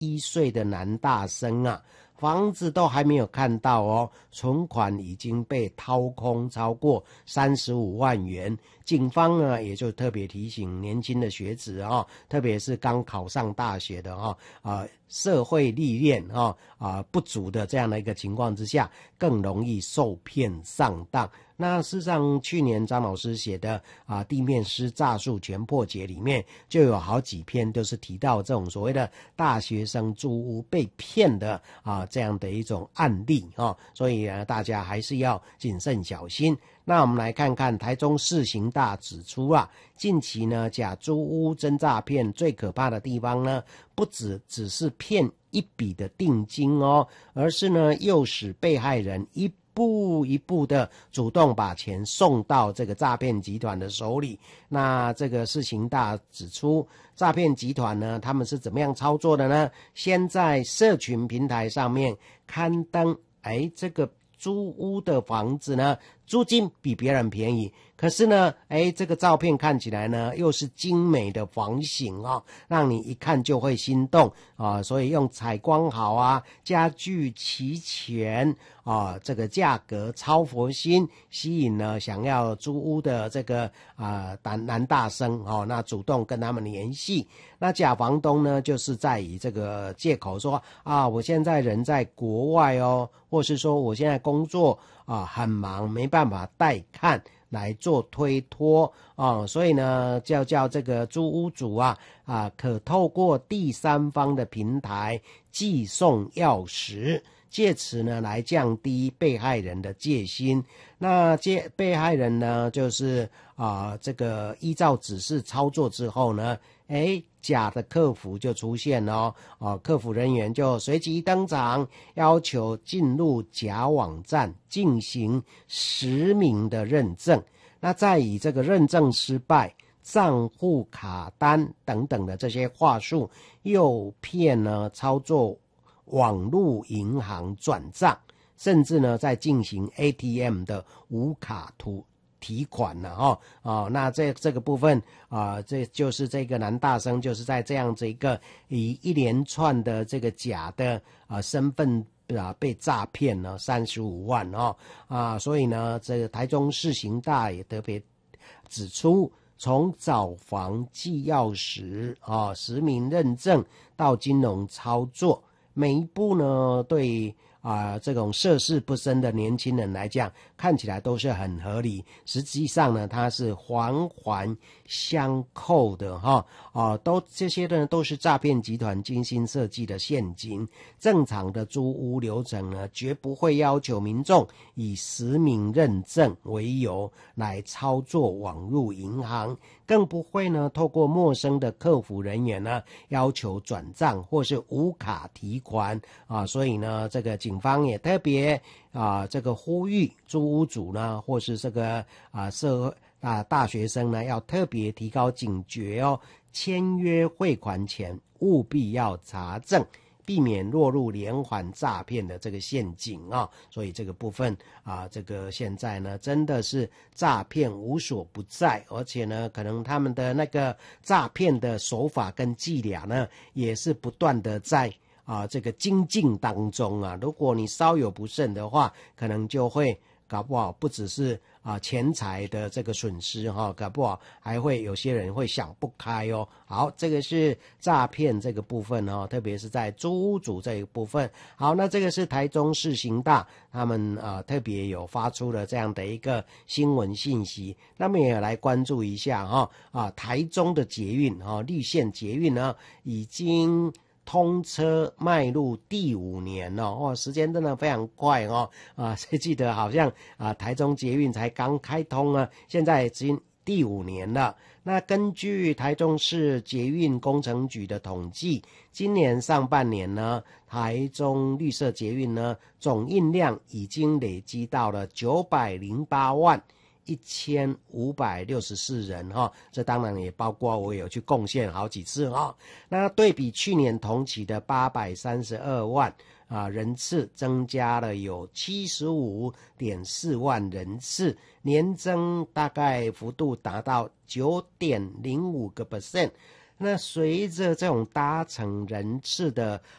岁的男大生啊，房子都还没有看到哦，存款已经被掏空超过35万元。警方呢也就特别提醒年轻的学子哦，特别是刚考上大学的社会历练不足的这样的一个情况之下，更容易受骗上当。那事实上，去年张老师写的地面师诈术全破解里面，就有好几篇都是提到这种所谓的大学生租屋被骗的这样的一种案例所以呢，大家还是要谨慎小心。那我们来看看台中市刑大指出近期呢假租屋真诈骗最可怕的地方呢，不只是骗一笔的定金而是呢诱使被害人一步一步的主动把钱送到这个诈骗集团的手里。那这个市刑大指出，诈骗集团呢他们是怎么样操作的呢？先在社群平台上面刊登这个租屋的房子呢租金比别人便宜，可是呢这个照片看起来呢又是精美的房型让你一看就会心动所以用采光好家具齐全这个价格超佛心，吸引了想要租屋的这个男大生那主动跟他们联系。那假房东呢就是在以这个借口说我现在人在国外或是说我现在工作很忙没办法带看来做推脱所以呢叫这个租屋主可透过第三方的平台寄送钥匙，借此呢来降低被害人的戒心。那被害人呢就是这个依照指示操作之后呢假的客服就出现客服人员就随即登场，要求进入假网站进行实名的认证，那再以这个认证失败、账户卡单等等的这些话术，诱骗呢操作网络银行转账，甚至呢在进行 ATM 的无卡提款了那这个部分这就是这个男大生就是在这样子以一连串的这个假的身份被诈骗了35万所以呢这个台中市刑大也特别指出，从找房寄钥匙实名认证到金融操作，每一步呢对这种涉世不深的年轻人来讲看起来都是很合理，实际上呢它是环环相扣的这些呢都是诈骗集团精心设计的陷阱。正常的租屋流程呢绝不会要求民众以实名认证为由来操作网络银行，更不会呢透过陌生的客服人员呢要求转账或是无卡提款所以呢这个警方也特别这个呼吁租屋主呢或是这个大学生呢要特别提高警觉签约汇款前务必要查证，避免落入连环诈骗的这个陷阱所以这个部分这个现在呢真的是诈骗无所不在，而且呢可能他们的那个诈骗的手法跟伎俩呢也是不断的在这个精进当中如果你稍有不慎的话，可能就会搞不好不只是钱财的这个损失搞不好还会有些人会想不开好，这个是诈骗这个部分特别是在租屋主这一部分。好，那这个是台中市刑大他们特别有发出了这样的一个新闻信息，那么也来关注一下台中的捷运绿线捷运呢已经通车迈入第5年时间真的非常快谁记得好像台中捷运才刚开通现在已经第5年了。那根据台中市捷运工程局的统计，今年上半年呢台中绿色捷运呢总运量已经累积到了908万1564人这当然也包括我有去贡献好几次那对比去年同期的832万人次，增加了有 75.4 万人次，年增大概幅度达到 9.05%。 那随着这种搭乘人次的